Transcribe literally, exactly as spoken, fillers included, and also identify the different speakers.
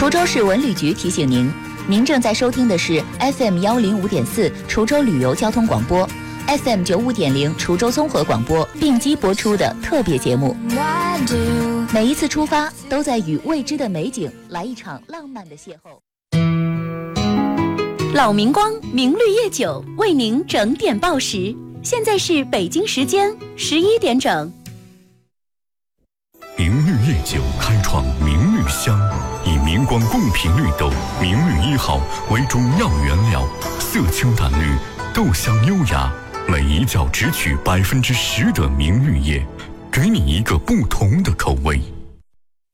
Speaker 1: 滁州市文旅局提醒您，您正在收听的是 F M 幺零五点四滁州旅游交通广播。F M 九五点零滁州综合广播并机播出的特别节目，每一次出发都在与未知的美景来一场浪漫的邂逅。老明光明绿夜酒为您整点报时，现在是北京时间十一点整。
Speaker 2: 明绿夜酒开创明绿香，以明光贡品绿豆明绿一号为中药原料，色清淡绿，豆香优雅。每一窖只取百分之十的明绿叶，给你一个不同的口味。